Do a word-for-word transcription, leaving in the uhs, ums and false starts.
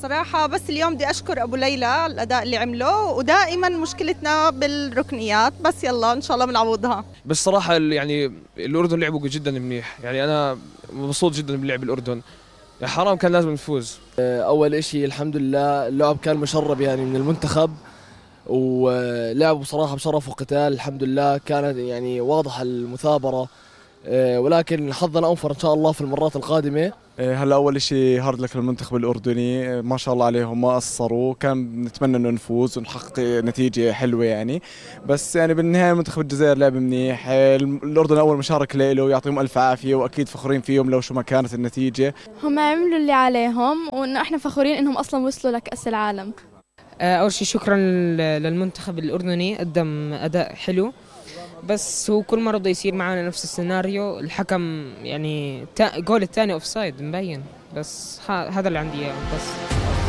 صراحة بس اليوم بدي أشكر أبو ليلى على الأداء اللي عمله، ودائما مشكلتنا بالركنيات، بس يلا إن شاء الله بنعوضها. بس صراحة يعني الأردن لعبوا جدا منيح، يعني أنا مبسوط جدا بلعب الأردن، يعني حرام كان لازم نفوز. أول إشي الحمد لله اللعب كان مشرب يعني من المنتخب، ولعبوا بصراحة بشرف وقتال الحمد لله، كانت يعني واضحة المثابرة، ولكن حظنا أوفر إن شاء الله في المرات القادمة. هلا اول شيء هارد لك للمنتخب الاردني، ما شاء الله عليهم ما قصروا، كان نتمنى انه نفوز ونحقق نتيجه حلوه يعني، بس يعني بالنهايه منتخب الجزائر لعب منيح، الاردن اول مشاركه له ويعطيهم الف عافيه، واكيد فخورين فيهم لو شو ما كانت النتيجه. هم عملوا اللي عليهم، وانه احنا فخورين انهم اصلا وصلوا لكأس العالم. اول شيء شكرا للمنتخب الاردني، قدم اداء حلو، بس هو كل مرة بده يصير معنا نفس السيناريو، الحكم يعني جول الثاني اوف سايد مبين، بس هذا اللي عندي اياه بس.